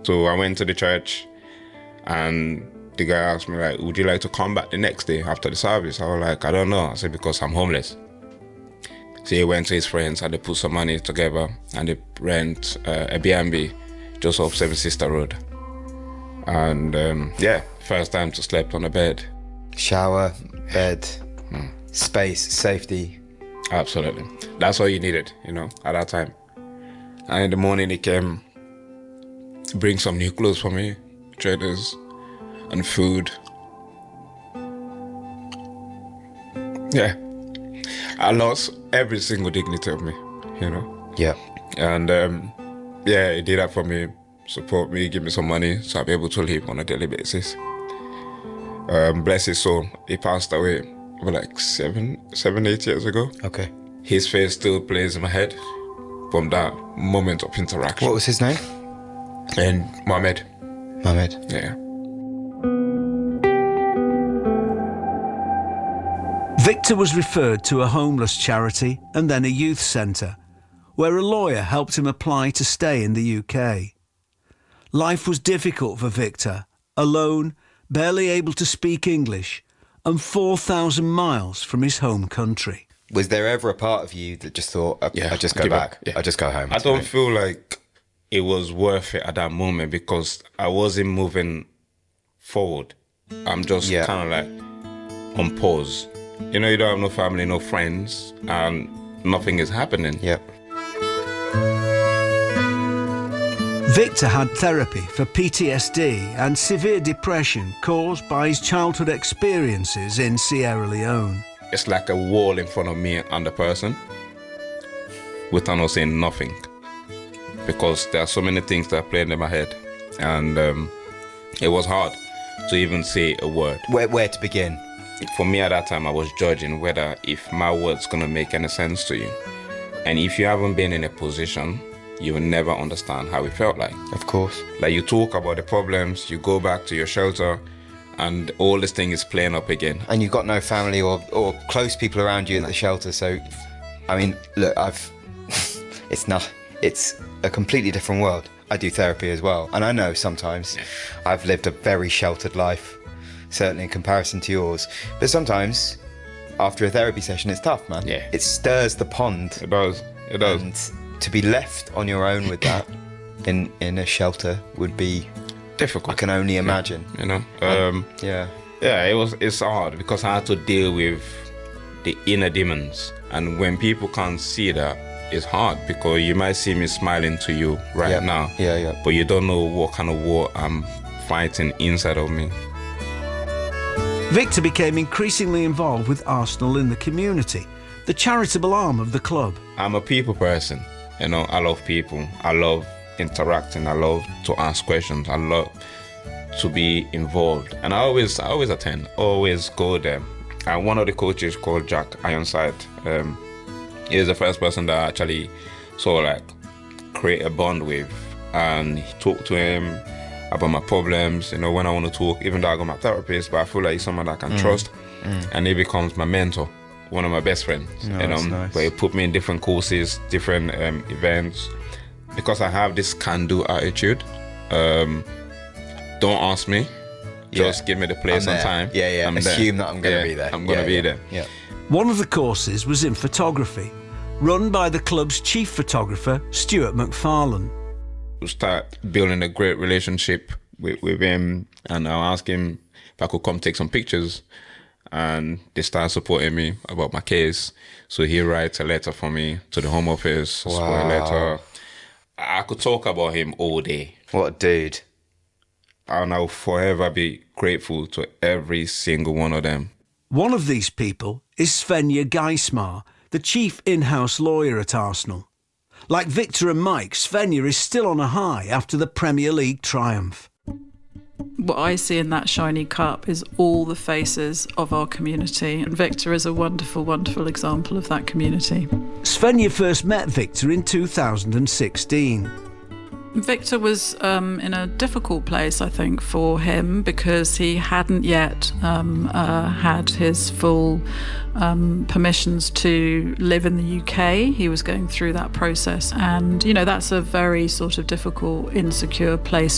So I went to the church and the guy asked me, like, would you like to come back the next day after the service? I was like, I don't know. I said, because I'm homeless. So he went to his friends and they put some money together and they rent a B&B just off Seven Sister Road. And first time to sleep on a bed. Shower, bed, space, safety. Absolutely. That's all you needed, at that time. And in the morning he came to bring some new clothes for me, trainers and food. Yeah. I lost every single dignity of me, Yeah. And he did that for me, support me, give me some money so I'll be able to live on a daily basis. Bless his soul, he passed away like 8 years ago. Okay. His face still plays in my head from that moment of interaction. What was his name? And Mohammed. Mohammed. Yeah. Victor was referred to a homeless charity and then a youth centre, where a lawyer helped him apply to stay in the UK. Life was difficult for Victor, alone, barely able to speak English, and 4,000 miles from his home country. Was there ever a part of you that just thought, I'll just go back, I'll just go home? I don't feel like it was worth it at that moment because I wasn't moving forward. I'm just kind of like on pause. You don't have no family, no friends, and nothing is happening. Yep. Victor had therapy for PTSD and severe depression caused by his childhood experiences in Sierra Leone. It's like a wall in front of me and the person without not saying nothing, because there are so many things that are playing in my head, and it was hard to even say a word. Where to begin? For me at that time, I was judging whether if my words gonna make any sense to you. And if you haven't been in a position, you will never understand how it felt like. Of course. Like you talk about the problems, you go back to your shelter, and all this thing is playing up again. And you've got no family or close people around you at the shelter. So, I mean, look, it's a completely different world. I do therapy as well. And I know sometimes I've lived a very sheltered life, certainly in comparison to yours. But sometimes, after a therapy session, it's tough, man. Yeah. It stirs the pond. It does. It does. And to be left on your own with that in a shelter would be difficult. I can only imagine. It's hard because I had to deal with the inner demons. And when people can't see that, it's hard because you might see me smiling to you right now. Yeah. But you don't know what kind of war I'm fighting inside of me. Victor became increasingly involved with Arsenal in the community, the charitable arm of the club. I'm a people person. I love people. I love interacting. I love to ask questions. I love to be involved. And I always attend, always go there. And one of the coaches called Jack Ironside, he is the first person that I actually create a bond with. And he talked to him about my problems, when I want to talk, even though I got my therapist, but I feel like he's someone that I can trust. And he becomes my mentor, one of my best friends. That's nice. But he put me in different courses, different events, because I have this can-do attitude. Don't ask me, just give me the place and time. Assume that I'm going to be there. I'm going to be there. Yeah. One of the courses was in photography, run by the club's chief photographer, Stuart McFarlane. To start building a great relationship with him, and I'll ask him if I could come take some pictures, and they start supporting me about my case. So he writes a letter for me to the Home Office, a support letter. I could talk about him all day. What a dude. And I'll forever be grateful to every single one of them. One of these people is Svenja Geismar, the chief in-house lawyer at Arsenal. Like Victor and Mike, Svenja is still on a high after the Premier League triumph. What I see in that shiny cup is all the faces of our community, and Victor is a wonderful, wonderful example of that community. Svenja first met Victor in 2016. Victor was in a difficult place, I think, for him because he hadn't yet had his full permissions to live in the UK. He was going through that process, and that's a very sort of difficult, insecure place